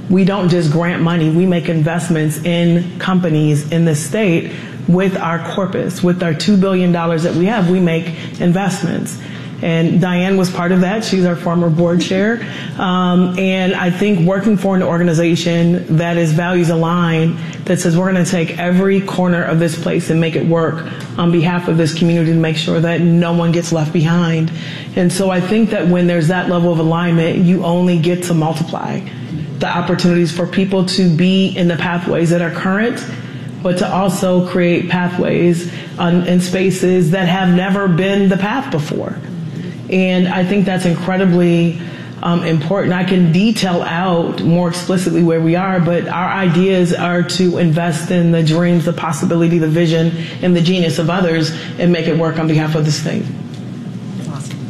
we don't just grant money, we make investments in companies in the state with our corpus, with our $2 billion that we have, we make investments. And Diane was part of that. She's our former board chair. And I think working for an organization that is values aligned, that says we're going to take every corner of this place and make it work on behalf of this community to make sure that no one gets left behind. And so I think that when there's that level of alignment, you only get to multiply the opportunities for people to be in the pathways that are current, but to also create pathways in spaces that have never been the path before. And I think that's incredibly important. I can detail out more explicitly where we are, but our ideas are to invest in the dreams, the possibility, the vision, and the genius of others and make it work on behalf of the state. Awesome.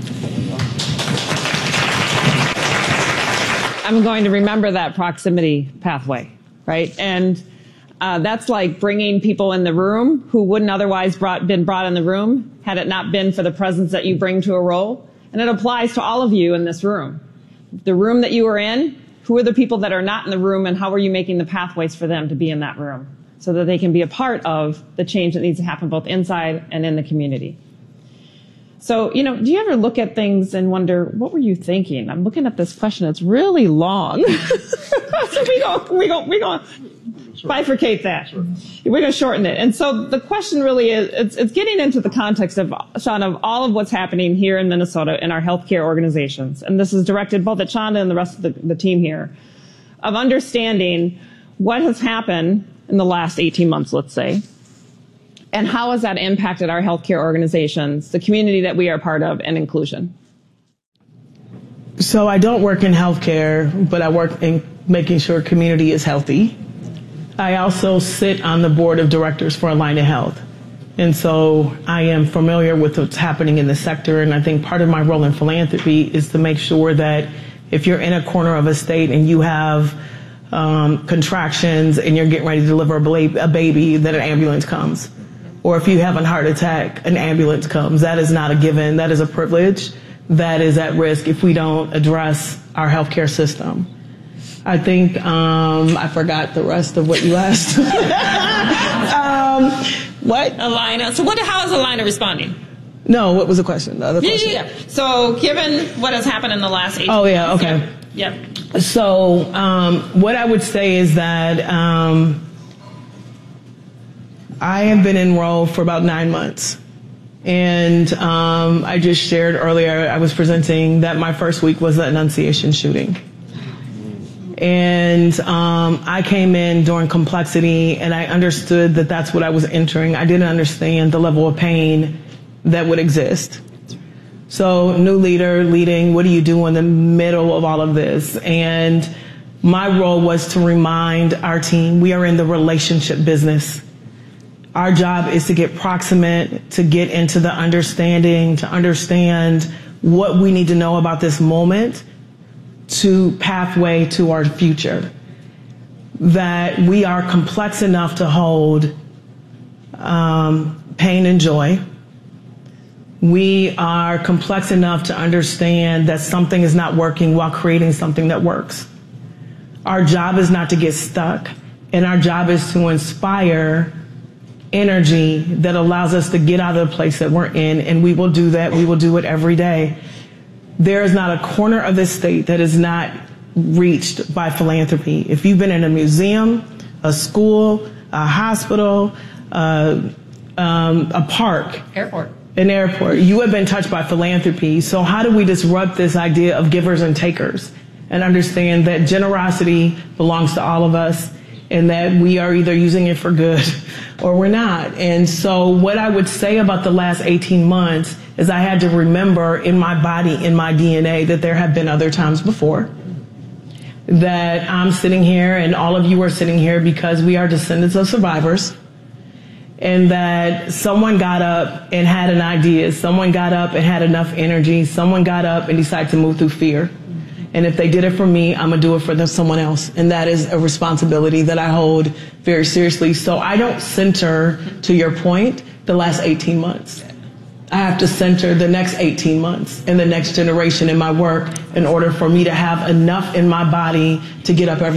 I'm going to remember that proximity pathway, right? And that's like bringing people in the room who wouldn't otherwise been brought in the room had it not been for the presence that you bring to a role. And it applies to all of you in this room. The room that you are in, who are the people that are not in the room, and how are you making the pathways for them to be in that room so that they can be a part of the change that needs to happen both inside and in the community. So, do you ever look at things and wonder, what were you thinking? I'm looking at this question. It's really long. So we go bifurcate that. We're going to shorten it. And so the question really is, it's getting into the context of, Sean, of all of what's happening here in Minnesota in our healthcare organizations. And this is directed both at Shonda and the rest of the team here, of understanding what has happened in the last 18 months, let's say, and how has that impacted our healthcare organizations, the community that we are part of, and inclusion? So I don't work in healthcare, but I work in making sure community is healthy. I also sit on the board of directors for Aligned Health. And so I am familiar with what's happening in the sector. And I think part of my role in philanthropy is to make sure that if you're in a corner of a state and you have contractions and you're getting ready to deliver a baby, that an ambulance comes. Or if you have a heart attack, an ambulance comes. That is not a given. That is a privilege that is at risk if we don't address our healthcare system. I think I forgot the rest of what you asked. What? Alina. So how is Alina responding? No, what was the question? The other question? Yeah. So given what has happened in the last 18 months. Oh, yeah, months, okay. Yeah. So what I would say is that I have been enrolled for about 9 months. And I just shared earlier, I was presenting that my first week was the Annunciation shooting. And I came in during complexity, and I understood that that's what I was entering. I didn't understand the level of pain that would exist. So new leader leading, what do you do in the middle of all of this? And my role was to remind our team, we are in the relationship business. Our job is to get proximate, to get into the understanding, to understand what we need to know about this moment, to pathway to our future. That we are complex enough to hold pain and joy. We are complex enough to understand that something is not working while creating something that works. Our job is not to get stuck, and our job is to inspire energy that allows us to get out of the place that we're in, and we will do that. We will do it every day. There is not a corner of this state that is not reached by philanthropy. If you've been in a museum, a school, a hospital, a park, an airport, you have been touched by philanthropy. So how do we disrupt this idea of givers and takers and understand that generosity belongs to all of us and that we are either using it for good or we're not? And so what I would say about the last 18 months is I had to remember in my body, in my DNA, that there have been other times before. That I'm sitting here and all of you are sitting here because we are descendants of survivors. And that someone got up and had an idea. Someone got up and had enough energy. Someone got up and decided to move through fear. And if they did it for me, I'm going to do it for someone else. And that is a responsibility that I hold very seriously. So I don't center, to your point, the last 18 months. I have to center the next 18 months and the next generation in my work in order for me to have enough in my body to get up every